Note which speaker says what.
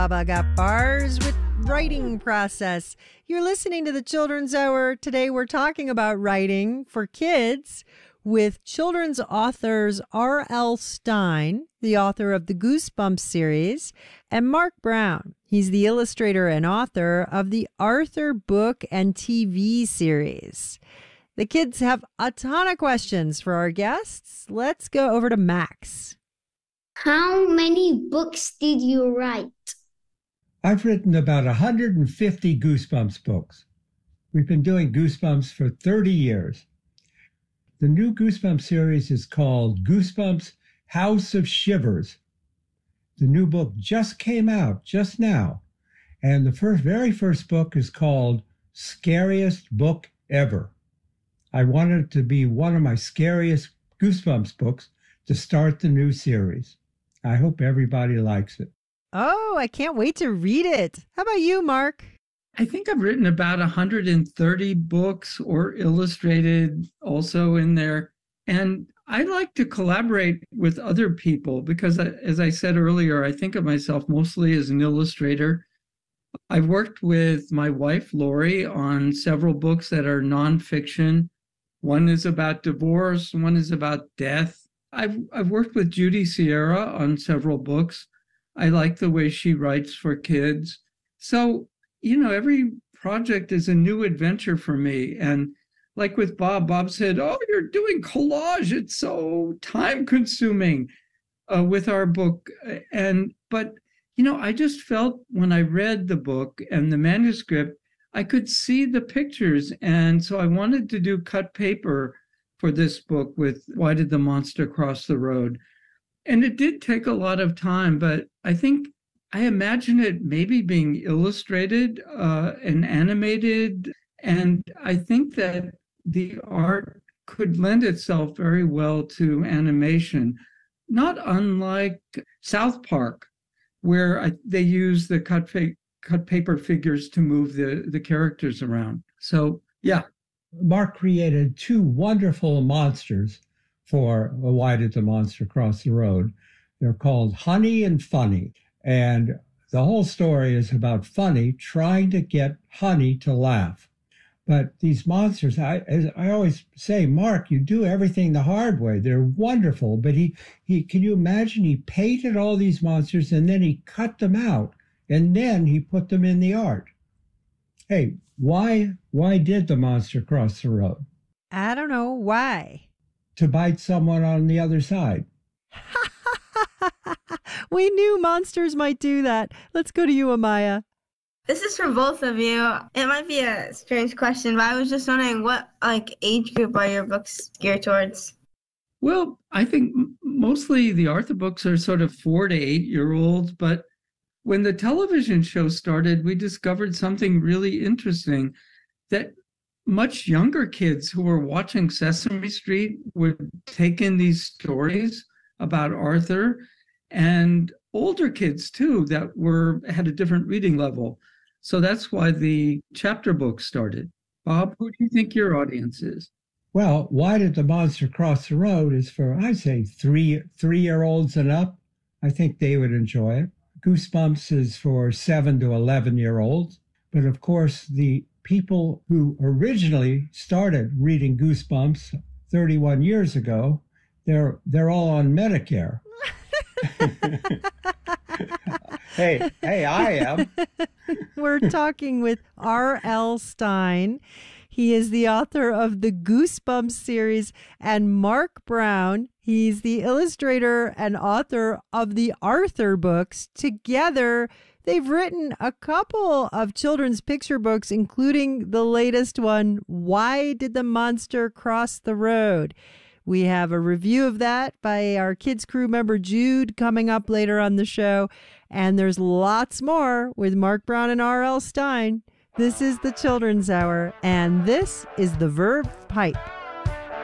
Speaker 1: Baba got bars with writing process. You're listening to the Children's Hour. Today we're talking about writing for kids with children's authors R.L. Stine, the author of the Goosebumps series, and Mark Brown. He's the illustrator and author of the Arthur book and TV series. The kids have a ton of questions for our guests. Let's go over to Max.
Speaker 2: How many books did you write?
Speaker 3: I've written about 150 Goosebumps books. We've been doing Goosebumps for 30 years. The new Goosebumps series is called Goosebumps House of Shivers. The new book just came out just now, and the very first book is called Scariest Book Ever. I wanted it to be one of my scariest Goosebumps books to start the new series. I hope everybody likes it.
Speaker 1: Oh, I can't wait to read it. How about you, Mark?
Speaker 4: I think I've written about 130 books or illustrated also in there. And I like to collaborate with other people because, as I said earlier, I think of myself mostly as an illustrator. I've worked with my wife, Lori, on several books that are nonfiction. One is about divorce, one is about death. I've worked with Judy Sierra on several books. I like the way she writes for kids. So, every project is a new adventure for me. And like with Bob said, "Oh, you're doing collage. It's so time consuming with our book." But I just felt when I read the book and the manuscript, I could see the pictures. And so I wanted to do cut paper for this book with Why Did the Monster Cross the Road? And it did take a lot of time, but I imagine it maybe being illustrated and animated. And I think that the art could lend itself very well to animation, not unlike South Park, where they use the cut paper figures to move the characters around. So, yeah.
Speaker 3: Mark created two wonderful monsters for Why Did the Monster Cross the Road? They're called Honey and Funny. And the whole story is about Funny trying to get Honey to laugh. But these monsters, as I always say, Mark, you do everything the hard way. They're wonderful. But he can you imagine he painted all these monsters and then he cut them out and then he put them in the art. Hey, why did the monster cross the road?
Speaker 1: I don't know. Why?
Speaker 3: To bite someone on the other side.
Speaker 1: We knew monsters might do that. Let's go to you, Amaya.
Speaker 5: This is for both of you. It might be a strange question, but I was just wondering what age group are your books geared towards?
Speaker 4: Well, I think mostly the Arthur books are sort of 4 to 8-year-olds, but when the television show started, we discovered something really interesting, that much younger kids who were watching Sesame Street would take in these stories about Arthur, and older kids too that had a different reading level. So that's why the chapter book started. Bob, who do you think your audience is?
Speaker 3: Well, Why Did the Monster Cross the Road is for, I'd say, 3-year-olds and up. I think they would enjoy it. Goosebumps is for 7 to 11-year-olds. But of course, the people who originally started reading Goosebumps 31 years ago, they're all on Medicare. Hey, I am.
Speaker 1: We're talking with R.L. Stine. He is the author of the Goosebumps series, and Mark Brown. He's the illustrator and author of the Arthur books. Together, they've written a couple of children's picture books, including the latest one, Why Did the Monster Cross the Road? We have a review of that by our kids crew member Jude coming up later on the show. And there's lots more with Mark Brown and R.L. Stine. This is the Children's Hour, and this is the Verve Pipe.